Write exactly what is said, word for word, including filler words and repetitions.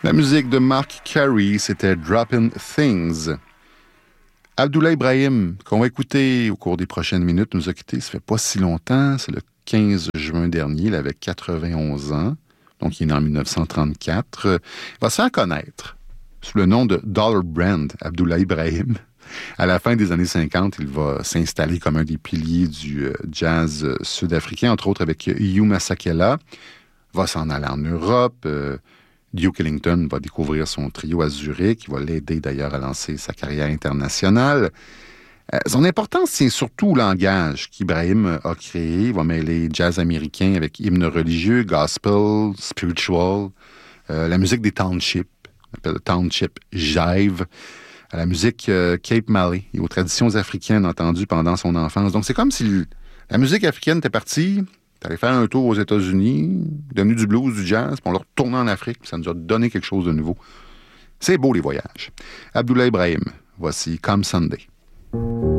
La musique de Mark Carey, c'était Droppin' Things. Abdoulaye Ibrahim, qu'on va écouter au cours des prochaines minutes, nous a quittés, ça fait pas si longtemps, c'est le quinze juin dernier, il avait quatre-vingt-onze ans, donc il est né en dix-neuf cent trente-quatre. Il va se faire connaître sous le nom de Dollar Brand, Abdoulaye Ibrahim. À la fin des années cinquante, il va s'installer comme un des piliers du jazz sud-africain, entre autres avec Hugh Masekela. Il va s'en aller en Europe. Euh, Duke Ellington va découvrir son trio à Zurich. Il va l'aider d'ailleurs à lancer sa carrière internationale. Euh, son importance, c'est surtout le langage qu'Ibrahim a créé. Il va mêler jazz américain avec hymnes religieux, gospel, spiritual, euh, la musique des townships, on appelle le township jive, à la musique euh, Cape Malay et aux traditions africaines entendues pendant son enfance. Donc c'est comme si la musique africaine était partie, t'allais faire un tour aux États-Unis, devenu du blues, du jazz, puis on l'a retourné en Afrique, puis ça nous a donné quelque chose de nouveau. C'est beau les voyages. Abdoulaye Ibrahim, voici Come Sunday.